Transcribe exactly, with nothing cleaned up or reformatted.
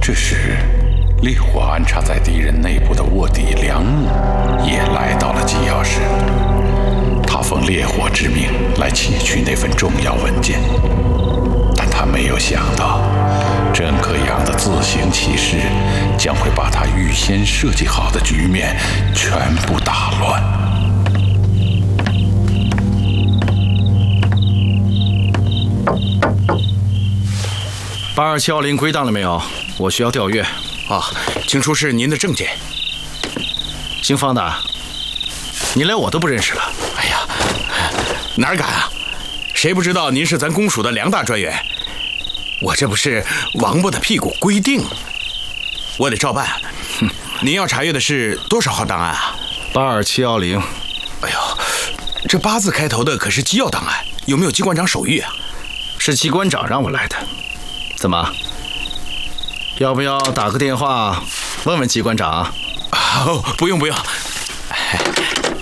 这时，烈火安插在敌人内部的卧底梁木也来到了机要室。他奉烈火之命来窃取那份重要文件，但他没有想到，郑克阳的自行其事将会把他预先设计好的局面全部打乱。 八二七幺零归档了没有？我需要调阅。 啊，请出示您的证件。 姓方的，你连我都不认识了。 哎呀，哪儿敢啊！谁不知道您是咱公署的梁大专员？我这不是王八的屁股规定，我得照办。哼，您要查阅的是多少号档案啊？ 八二七幺零。 哎呦，这八字开头的可是机要档案，有没有机关长手谕啊？ 是机关长让我来的。怎么？要不要打个电话问问机关长？ 哦，不用不用。